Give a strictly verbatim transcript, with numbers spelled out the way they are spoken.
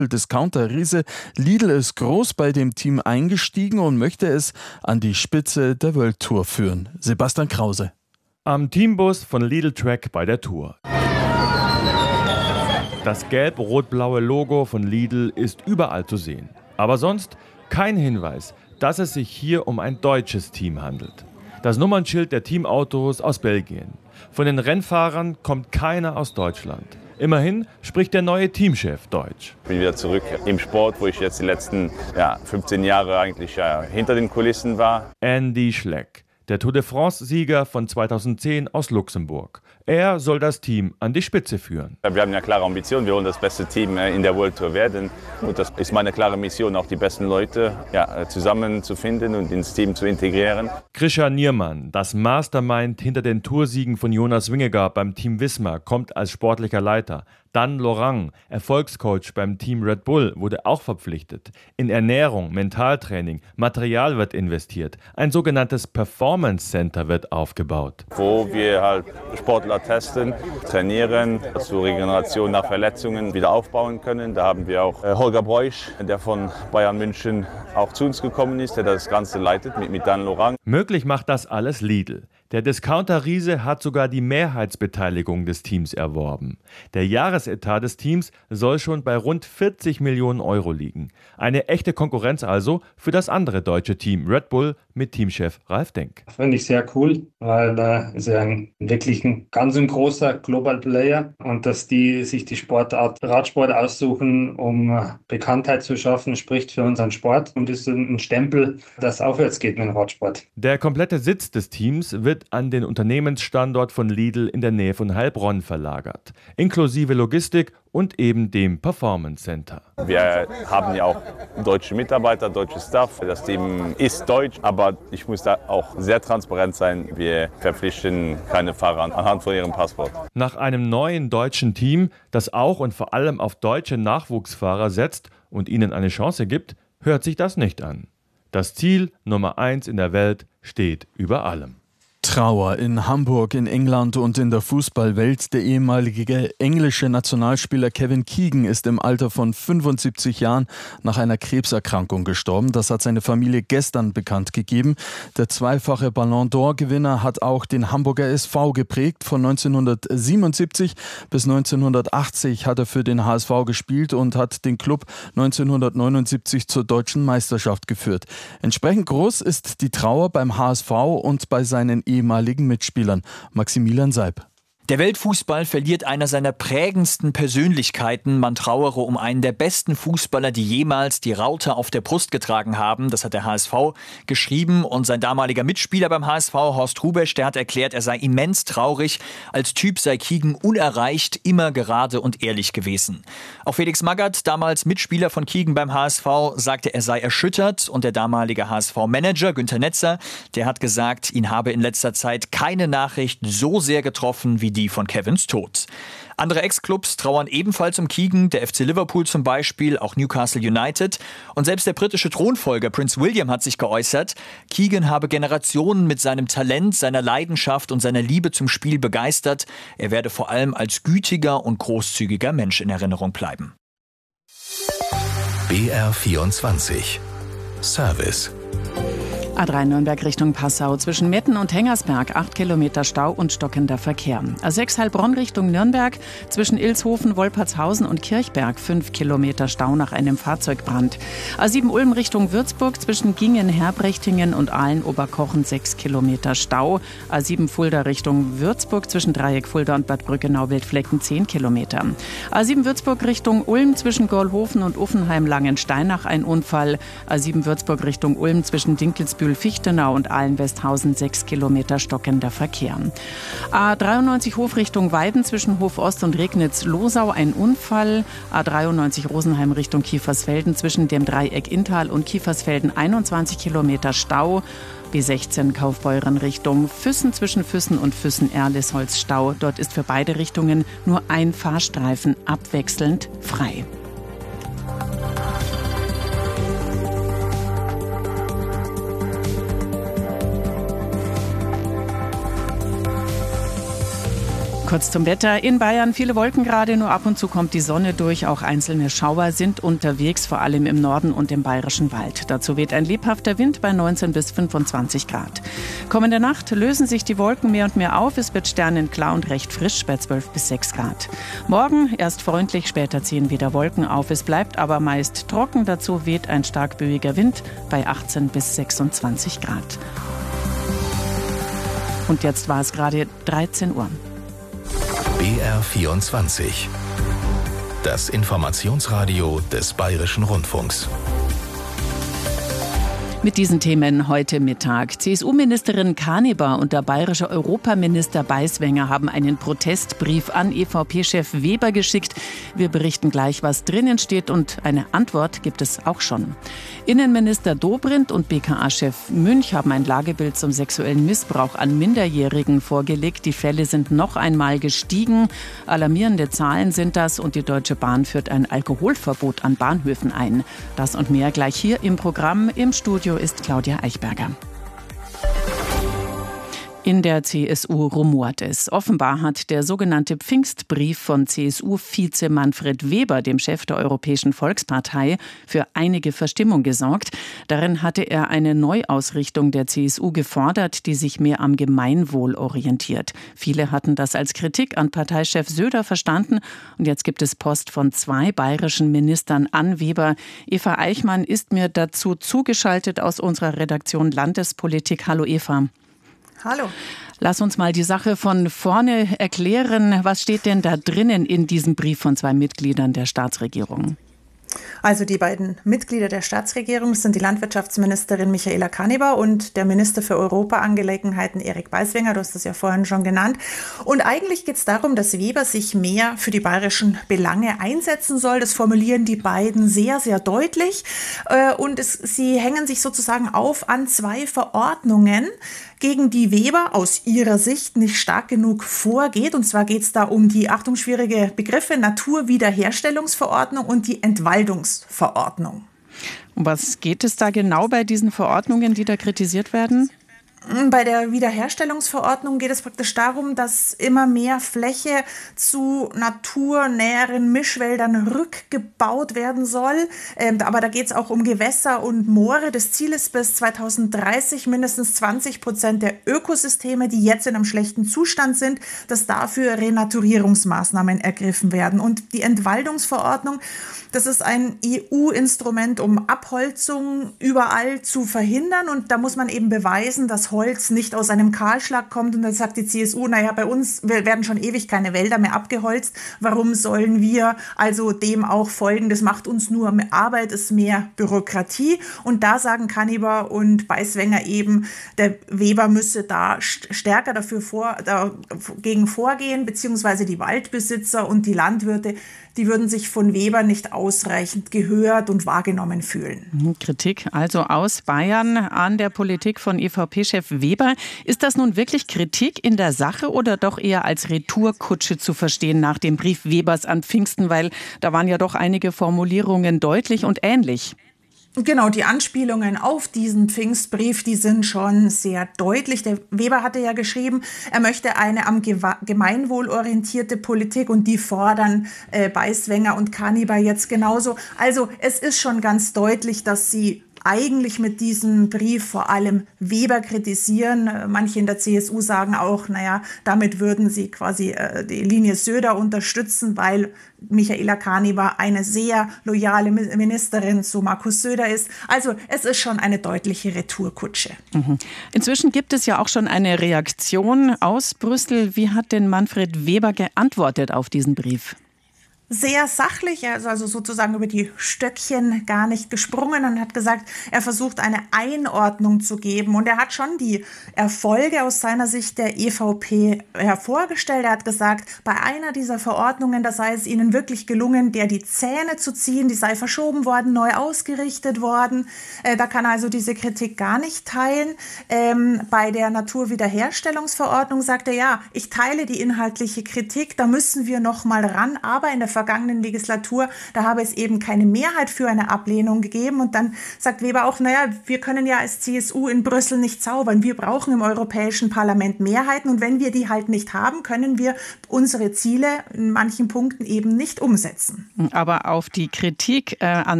Discounter-Riese Lidl ist groß bei dem Team eingestiegen und möchte es an die Spitze der World Tour führen. Sebastian Krause. Am Teambus von Lidl Track bei der Tour. Das gelb-rot-blaue Logo von Lidl ist überall zu sehen. Aber sonst kein Hinweis, dass es sich hier um ein deutsches Team handelt. Das Nummernschild der Teamautos aus Belgien. Von den Rennfahrern kommt keiner aus Deutschland. Immerhin spricht der neue Teamchef Deutsch. Ich bin wieder zurück im Sport, wo ich jetzt die letzten ja, fünfzehn Jahre eigentlich ja, hinter den Kulissen war. Andy Schleck, der Tour de France-Sieger von zweitausendzehn aus Luxemburg. Er soll das Team an die Spitze führen. Wir haben ja klare Ambitionen, wir wollen das beste Team in der World Tour werden. Und das ist meine klare Mission, auch die besten Leute ja, zusammenzufinden und ins Team zu integrieren. Krisha Niermann, das Mastermind hinter den Toursiegen von Jonas Vingegaard beim Team Wismar, kommt als sportlicher Leiter. Dan Lorang, Erfolgscoach beim Team Red Bull, wurde auch verpflichtet. In Ernährung, Mentaltraining, Material wird investiert. Ein sogenanntes Performance Center wird aufgebaut. Wo wir halt Sportler testen, trainieren, zur Regeneration nach Verletzungen wieder aufbauen können. Da haben wir auch Holger Broich, der von Bayern München auch zu uns gekommen ist, der das Ganze leitet mit, mit Dan Lorang. Möglich macht das alles Lidl. Der Discounter-Riese hat sogar die Mehrheitsbeteiligung des Teams erworben. Der Jahresetat des Teams soll schon bei rund vierzig Millionen Euro liegen. Eine echte Konkurrenz also für das andere deutsche Team Red Bull mit Teamchef Ralf Denk. Finde ich sehr cool, weil er äh, ist ja ein wirklich ein ganz ein großer Global Player und dass die sich die Sportart Radsport aussuchen, um äh, Bekanntheit zu schaffen, spricht für unseren Sport und ist ein Stempel, dass aufwärts geht mit dem Radsport. Der komplette Sitz des Teams wird an den Unternehmensstandort von Lidl in der Nähe von Heilbronn verlagert, inklusive Logistik und eben dem Performance Center. Wir haben ja auch deutsche Mitarbeiter, deutsches Staff. Das Team ist deutsch, aber ich muss da auch sehr transparent sein. Wir verpflichten keine Fahrer anhand von ihrem Passport. Nach einem neuen deutschen Team, das auch und vor allem auf deutsche Nachwuchsfahrer setzt und ihnen eine Chance gibt, hört sich das nicht an. Das Ziel Nummer eins in der Welt steht über allem. Trauer in Hamburg, in England und in der Fußballwelt. Der ehemalige englische Nationalspieler Kevin Keegan ist im Alter von fünfundsiebzig Jahren nach einer Krebserkrankung gestorben. Das hat seine Familie gestern bekannt gegeben. Der zweifache Ballon d'Or-Gewinner hat auch den Hamburger S V geprägt. Von neunzehnhundertsiebenundsiebzig bis neunzehnhundertachtzig hat er für den H S V gespielt und hat den Klub neunzehnhundertneunundsiebzig zur deutschen Meisterschaft geführt. Entsprechend groß ist die Trauer beim H S V und bei seinen ehemaligen Mitspielern. Maximilian Seib. Der Weltfußball verliert einer seiner prägendsten Persönlichkeiten. Man trauere um einen der besten Fußballer, die jemals die Raute auf der Brust getragen haben. Das hat der H S V geschrieben. Und sein damaliger Mitspieler beim H S V, Horst Hrubesch, der hat erklärt, er sei immens traurig. Als Typ sei Keegan unerreicht, immer gerade und ehrlich gewesen. Auch Felix Magath, damals Mitspieler von Keegan beim H S V, sagte, er sei erschüttert. Und der damalige H S V-Manager Günter Netzer, der hat gesagt, ihn habe in letzter Zeit keine Nachricht so sehr getroffen wie die von Kevins Tod. Andere Ex-Clubs trauern ebenfalls um Keegan, der F C Liverpool zum Beispiel, auch Newcastle United. Und selbst der britische Thronfolger Prince William hat sich geäußert, Keegan habe Generationen mit seinem Talent, seiner Leidenschaft und seiner Liebe zum Spiel begeistert. Er werde vor allem als gütiger und großzügiger Mensch in Erinnerung bleiben. B R vierundzwanzig Service. A drei Nürnberg Richtung Passau. Zwischen Metten und Hengersberg acht Kilometer Stau und stockender Verkehr. A sechs Heilbronn Richtung Nürnberg. Zwischen Ilshofen, Wolpertshausen und Kirchberg fünf Kilometer Stau nach einem Fahrzeugbrand. A sieben Ulm Richtung Würzburg. Zwischen Gingen, Herbrechtingen und Aalen-Oberkochen sechs Kilometer Stau. A sieben Fulda Richtung Würzburg. Zwischen Dreieck Fulda und Bad Brückenau-Wildflecken zehn Kilometer. A sieben Würzburg Richtung Ulm. Zwischen Gorlhofen und Uffenheim-Langensteinach ein Unfall. A sieben Würzburg Richtung Ulm. Zwischen Dinkelsbühl, Fichtenau und Ahlen-Westhausen sechs Kilometer stockender Verkehr. A dreiundneunzig Hof Richtung Weiden zwischen Hof Ost und Regnitz-Losau ein Unfall. A dreiundneunzig Rosenheim Richtung Kiefersfelden zwischen dem Dreieck Inntal und Kiefersfelden einundzwanzig Kilometer Stau. B sechzehn Kaufbeuren Richtung Füssen zwischen Füssen und Füssen-Erlisholz Stau. Dort ist für beide Richtungen nur ein Fahrstreifen abwechselnd frei. Kurz zum Wetter. In Bayern viele Wolken gerade, nur ab und zu kommt die Sonne durch. Auch einzelne Schauer sind unterwegs, vor allem im Norden und im Bayerischen Wald. Dazu weht ein lebhafter Wind bei neunzehn bis fünfundzwanzig Grad. Kommende Nacht lösen sich die Wolken mehr und mehr auf. Es wird sternenklar und recht frisch bei zwölf bis sechs Grad. Morgen erst freundlich, später ziehen wieder Wolken auf. Es bleibt aber meist trocken. Dazu weht ein stark böiger Wind bei achtzehn bis sechsundzwanzig Grad. Und jetzt war es gerade dreizehn Uhr. B R vierundzwanzig. Das Informationsradio des Bayerischen Rundfunks. Mit diesen Themen heute Mittag. C S U-Ministerin Kaneber und der bayerische Europaminister Beiswenger haben einen Protestbrief an E V P-Chef Weber geschickt. Wir berichten gleich, was drinnen steht, und eine Antwort gibt es auch schon. Innenminister Dobrindt und B K A-Chef Münch haben ein Lagebild zum sexuellen Missbrauch an Minderjährigen vorgelegt. Die Fälle sind noch einmal gestiegen. Alarmierende Zahlen sind das, und die Deutsche Bahn führt ein Alkoholverbot an Bahnhöfen ein. Das und mehr gleich hier im Programm. Im Studio ist Claudia Eichberger. In der C S U rumort es. Offenbar hat der sogenannte Pfingstbrief von C S U-Vize Manfred Weber, dem Chef der Europäischen Volkspartei, für einige Verstimmung gesorgt. Darin hatte er eine Neuausrichtung der C S U gefordert, die sich mehr am Gemeinwohl orientiert. Viele hatten das als Kritik an Parteichef Söder verstanden. Und jetzt gibt es Post von zwei bayerischen Ministern an Weber. Eva Eichmann ist mir dazu zugeschaltet aus unserer Redaktion Landespolitik. Hallo Eva. Hallo. Lass uns mal die Sache von vorne erklären. Was steht denn da drinnen in diesem Brief von zwei Mitgliedern der Staatsregierung? Also die beiden Mitglieder der Staatsregierung sind die Landwirtschaftsministerin Michaela Kaneber und der Minister für Europaangelegenheiten Erik Beiswenger. Du hast das ja vorhin schon genannt. Und eigentlich geht es darum, dass Weber sich mehr für die bayerischen Belange einsetzen soll. Das formulieren die beiden sehr, sehr deutlich. Und es, sie hängen sich sozusagen auf an zwei Verordnungen, gegen die Weber aus ihrer Sicht nicht stark genug vorgeht. Und zwar geht es da um die, Achtung, schwierige Begriffe, Naturwiederherstellungsverordnung und die Entwaldungsverordnung. Um was geht es da genau bei diesen Verordnungen, die da kritisiert werden? Bei der Wiederherstellungsverordnung geht es praktisch darum, dass immer mehr Fläche zu naturnäheren Mischwäldern rückgebaut werden soll. Aber da geht es auch um Gewässer und Moore. Das Ziel ist bis zweitausenddreißig mindestens zwanzig Prozent der Ökosysteme, die jetzt in einem schlechten Zustand sind, dass dafür Renaturierungsmaßnahmen ergriffen werden. Und die Entwaldungsverordnung, das ist ein E U-Instrument, um Abholzung überall zu verhindern. Und da muss man eben beweisen, dass Holz nicht aus einem Kahlschlag kommt. Und dann sagt die C S U, naja, bei uns werden schon ewig keine Wälder mehr abgeholzt. Warum sollen wir also dem auch folgen? Das macht uns nur mehr Arbeit, ist mehr Bürokratie. Und da sagen Kaneber und Beiswenger eben, der Weber müsse da stärker dafür vor, dagegen vorgehen, beziehungsweise die Waldbesitzer und die Landwirte, die würden sich von Weber nicht ausreichend gehört und wahrgenommen fühlen. Kritik also aus Bayern an der Politik von E V P-Chef Weber. Ist das nun wirklich Kritik in der Sache oder doch eher als Retourkutsche zu verstehen nach dem Brief Webers an Pfingsten? Weil da waren ja doch einige Formulierungen deutlich und ähnlich. Genau, die Anspielungen auf diesen Pfingstbrief, die sind schon sehr deutlich. Der Weber hatte ja geschrieben, er möchte eine am Gemeinwohl orientierte Politik, und die fordern äh, Beiswenger und Kaneber jetzt genauso. Also es ist schon ganz deutlich, dass sie eigentlich mit diesem Brief vor allem Weber kritisieren. Manche in der C S U sagen auch, naja, damit würden sie quasi äh, die Linie Söder unterstützen, weil Michaela Kaneber eine sehr loyale Ministerin zu Markus Söder ist. Also es ist schon eine deutliche Retourkutsche. Mhm. Inzwischen gibt es ja auch schon eine Reaktion aus Brüssel. Wie hat denn Manfred Weber geantwortet auf diesen Brief? Sehr sachlich, also, also sozusagen über die Stöckchen gar nicht gesprungen, und hat gesagt, er versucht eine Einordnung zu geben. Und er hat schon die Erfolge aus seiner Sicht der E V P hervorgestellt. Er hat gesagt, bei einer dieser Verordnungen, da sei es ihnen wirklich gelungen, der die Zähne zu ziehen, die sei verschoben worden, neu ausgerichtet worden. Äh, da kann er also diese Kritik gar nicht teilen. Ähm, bei der Naturwiederherstellungsverordnung sagt er, ja, ich teile die inhaltliche Kritik, da müssen wir noch mal ran, aber in der vergangenen Legislatur, da habe es eben keine Mehrheit für eine Ablehnung gegeben. Und dann sagt Weber auch, naja, wir können ja als C S U in Brüssel nicht zaubern. Wir brauchen im Europäischen Parlament Mehrheiten. Und wenn wir die halt nicht haben, können wir unsere Ziele in manchen Punkten eben nicht umsetzen. Aber auf die Kritik äh, an